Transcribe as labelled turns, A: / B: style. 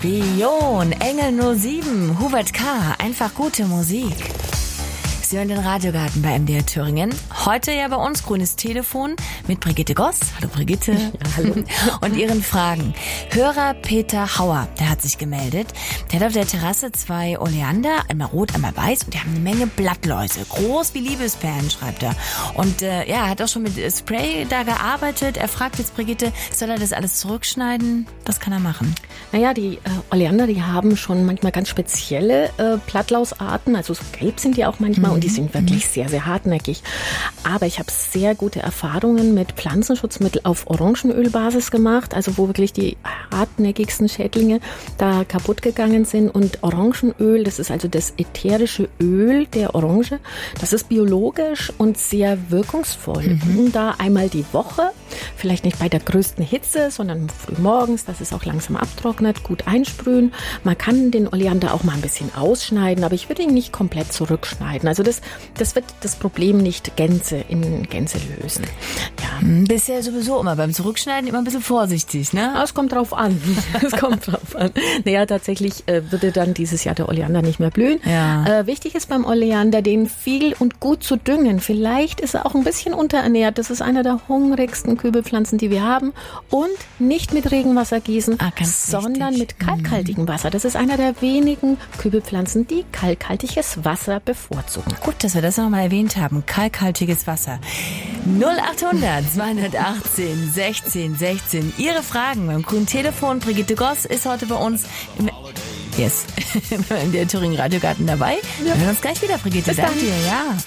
A: Spion, Engel 07, Hubert K., einfach gute Musik. Sie hören den Radiogarten bei MDR Thüringen. Heute ja bei uns grünes Telefon mit Brigitte Goss. Hallo Brigitte.
B: Ja, hallo.
A: Und ihren Fragen. Hörer Peter Hauer, der hat sich gemeldet. Der hat auf der Terrasse 2 Oleander, einmal rot, einmal weiß, und die haben eine Menge Blattläuse. Groß wie Liebesperlen, schreibt er. Und er hat auch schon mit Spray da gearbeitet. Er fragt jetzt Brigitte, soll er das alles zurückschneiden? Was kann er machen?
B: Naja, die Oleander, die haben schon manchmal ganz spezielle Blattlausarten. Also so gelb sind die auch manchmal. Und die sind wirklich sehr, sehr hartnäckig. Aber ich habe sehr gute Erfahrungen mit Pflanzenschutzmittel auf Orangenölbasis gemacht, also wo wirklich die hartnäckigsten Schädlinge da kaputt gegangen sind. Und Orangenöl, das ist also das ätherische Öl der Orange, das ist biologisch und sehr wirkungsvoll. Da einmal die Woche, vielleicht nicht bei der größten Hitze, sondern früh morgens, dass es auch langsam abtrocknet, gut einsprühen. Man kann den Oleander auch mal ein bisschen ausschneiden, aber ich würde ihn nicht komplett zurückschneiden. Also das wird das Problem nicht in Gänze lösen. Ja.
A: Bist ja sowieso immer beim Zurückschneiden immer ein bisschen vorsichtig, ne?
B: Es kommt drauf an. Naja, tatsächlich würde dann dieses Jahr der Oleander nicht mehr blühen.
A: Ja.
B: Wichtig ist beim Oleander, den viel und gut zu düngen. Vielleicht ist er auch ein bisschen unterernährt. Das ist einer der hungrigsten Kübelpflanzen, die wir haben. Und nicht mit Regenwasser gießen, sondern mit kalkhaltigem Wasser. Das ist einer der wenigen Kübelpflanzen, die kalkhaltiges Wasser bevorzugen.
A: Gut, dass wir das nochmal erwähnt haben. Kalkhaltiges Wasser. 0800 218 16 16. Ihre Fragen beim grünen Telefon. Brigitte Goss ist heute bei uns in der Thüringen Radiogarten dabei. Wir hören uns gleich wieder, Brigitte. Danke dir. Ja.